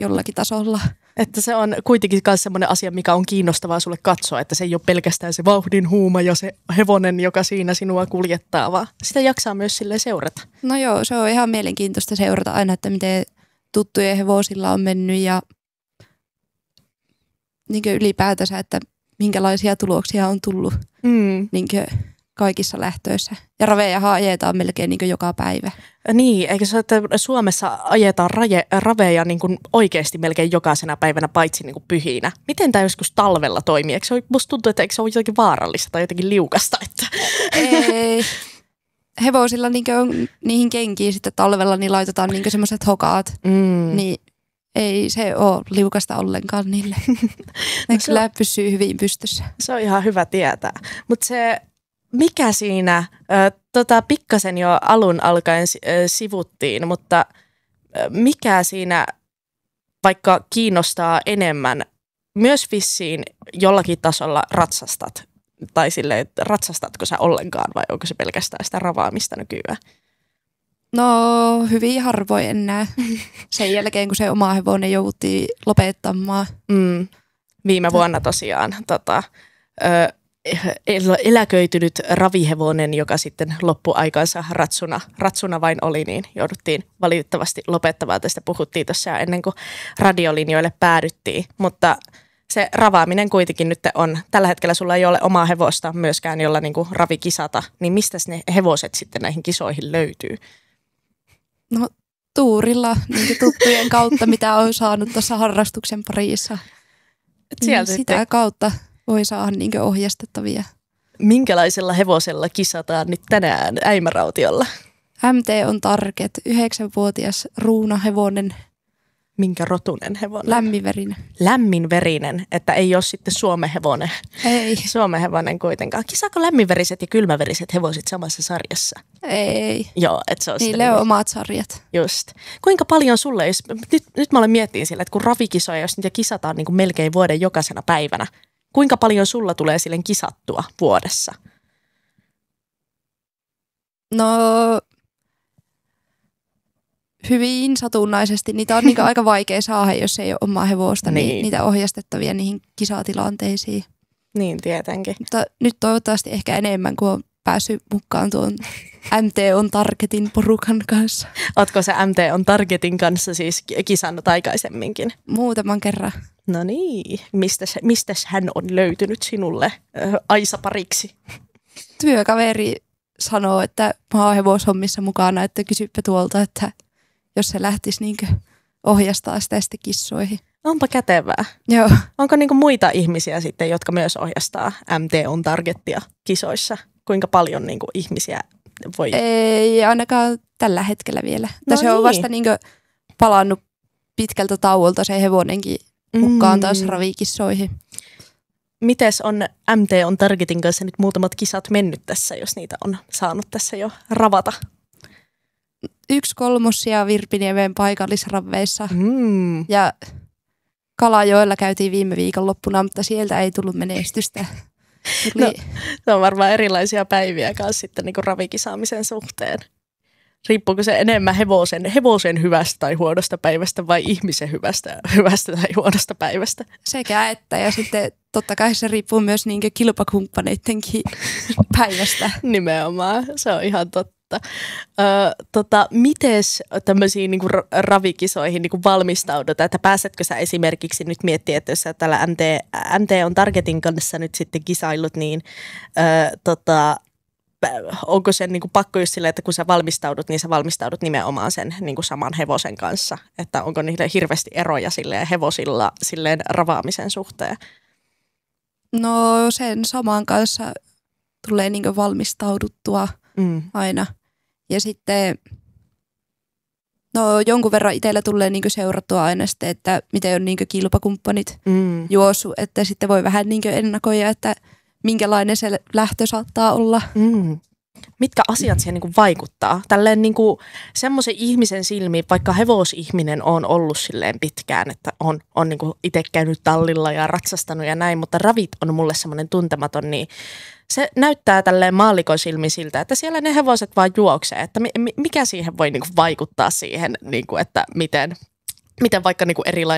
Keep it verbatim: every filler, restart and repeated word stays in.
jollakin tasolla. Että se on kuitenkin myös semmoinen asia, mikä on kiinnostavaa sulle katsoa, että se ei ole pelkästään se vauhdin huuma ja se hevonen, joka siinä sinua kuljettaa, vaan sitä jaksaa myös silleen seurata. No joo, se on ihan mielenkiintoista seurata aina, että miten tuttujen hevosilla on mennyt ja niin ylipäätänsä, että minkälaisia tuloksia on tullut mm. niin kaikissa lähtöissä. Ja ravejahan ajetaan melkein niin joka päivä. Niin, eikö se ole, että Suomessa ajetaan raje, raveja niin kuin oikeasti melkein jokaisena päivänä paitsi niin kuin pyhinä. Miten tämä joskus talvella toimii? Eikö se ole, musta tuntuu, että eikö se ole jotenkin vaarallista tai jotenkin liukasta? Että... Ei. Hevosilla niin on, niihin kenkiin sitten talvella niin laitetaan niin semmoiset hokaat. Mm. Niin ei se ole liukasta ollenkaan niille. Ne no kyllä on, pysyy hyvin pystyssä. Se on ihan hyvä tietää. Mutta se... Mikä siinä, äh, tota, pikkasen jo alun alkaen äh, sivuttiin, mutta äh, mikä siinä vaikka kiinnostaa enemmän, myös vissiin jollakin tasolla ratsastat, tai silleen, että ratsastatko sä ollenkaan vai onko se pelkästään sitä ravaamista nykyään? No hyvin harvoin enää. Sen jälkeen kun se oma hevonen joutui lopettamaan. Mm. Viime vuonna tosiaan tota, ö, eläköitynyt ravihevonen, joka sitten loppuaikansa ratsuna, ratsuna vain oli, niin jouduttiin valitettavasti lopettamaan. Tästä puhuttiin tuossa ennen kuin radiolinjoille päädyttiin, mutta se ravaaminen kuitenkin nyt on, tällä hetkellä sulla ei ole omaa hevosta myöskään, jolla niin kuin ravi kisata, niin mistä ne hevoset sitten näihin kisoihin löytyy? No tuurilla, niin tuttujen kautta, mitä on saanut tuossa harrastuksen parissa. Sieltä sitä te... kautta voi saada niin ohjastettavia. Minkälaisella hevosella kisataan nyt tänään Äimärautiolla? M T on Target, yhdeksänvuotias ruunahevonen. Minkä rotunen hevonen? Lämminverinen. Lämminverinen, että ei ole sitten Suomen hevonen. Ei. Suomen hevonen kuitenkaan. Kisaako lämminveriset ja kylmäveriset hevoset samassa sarjassa? Ei. Joo, että se on niille on niin omat sarjat. Just. Kuinka paljon sulle, jos, nyt, nyt mä olen miettinyt sillä, että kun ravikisoja, jos niitä kisataan niin kuin melkein vuoden jokaisena päivänä, kuinka paljon sulla tulee silleen kisattua vuodessa? No... Hyvin satunnaisesti. Niitä on niinku aika vaikea saada, jos ei ole omaa hevosta, niin. niin niitä ohjastettavia niihin kisatilanteisiin. Niin, tietenkin. Mutta nyt toivottavasti ehkä enemmän, kun on päässyt mukaan tuon M T on Targetin porukan kanssa. Ootko se M T on Targetin kanssa siis kisannut aikaisemminkin? Muutaman kerran. No niin. Mistäs, mistäs hän on löytynyt sinulle äh, Aisa-pariksi? Työkaveri sanoo, että mä oon hevoshommissa mukana, että kysyppä tuolta, että jos se lähtisi niin ohjastaa sitä sitten kissoihin. Onpa kätevää. Joo. Onko niin muita ihmisiä sitten, jotka myös ohjastaa M T on Targettia kisoissa? Kuinka paljon niin ihmisiä voi? Ei ainakaan tällä hetkellä vielä. No se niin. on vasta niin palannut pitkältä tauolta se hevonenkin mukaan mm. taas ravikissoihin. Mites on M T on Targetin kanssa nyt muutamat kisat mennyt tässä, jos niitä on saanut tässä jo ravata? Yksi kolmosia Virpiniemen paikallisraveissa mm. ja Kalajoella käytiin viime viikonloppuna, mutta sieltä ei tullut menestystä. Tuli... No, se on varmaan erilaisia päiviä kanssa sitten niin kuin ravikisaamisen suhteen. Riippuuko se enemmän hevosen, hevosen hyvästä tai huonosta päivästä vai ihmisen hyvästä, hyvästä tai huonosta päivästä? Sekä että ja sitten totta kai se riippuu myös niin kuin kilpakumppaneittenkin päivästä. Nimenomaan, se on ihan totta. Ö, tota, mites tämmöisiin niinku ravikisoihin niinku valmistaudutaan, että pääsetkö sä esimerkiksi nyt miettimään, että jos sä tällä M T, M T on Targetin kanssa nyt sitten kisailut, niin ö, tota, onko se niinku pakko just silleen, että kun sä valmistaudut, niin sä valmistaudut nimenomaan sen niinku saman hevosen kanssa, että onko niille hirveästi eroja silleen hevosilla silleen ravaamisen suhteen? No sen saman kanssa tulee niinku valmistauduttua mm. aina. Ja sitten no jonkun verran itsellä tulee niinku seurattua aina sitten, että miten on niinku kilpakumppanit mm. juossut, että sitten voi vähän niinku ennakoida, että minkälainen se lähtö saattaa olla. Mm. Mitkä asiat siihen niinku vaikuttaa? Tälleen niinku semmoisen ihmisen silmiin, vaikka hevosihminen on ollut silleen pitkään, että on, on niinku itse käynyt tallilla ja ratsastanut ja näin, mutta ravit on mulle semmoinen tuntematon, niin se näyttää tälleen maallikon silmin siltä, että siellä ne hevoset vaan juoksee, että mikä siihen voi niinku vaikuttaa siihen, niinku, että miten, miten vaikka niinku erilainen